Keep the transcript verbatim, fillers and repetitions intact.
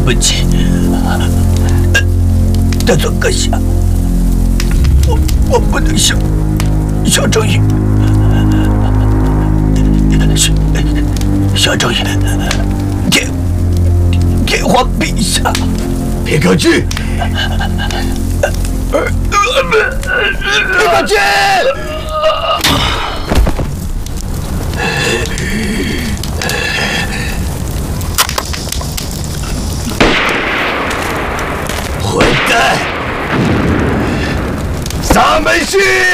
不起，大佐阁下，我我不能向小正宇，小小正宇，天天皇陛下， 皮克居，皮克居。混蛋！咱们去。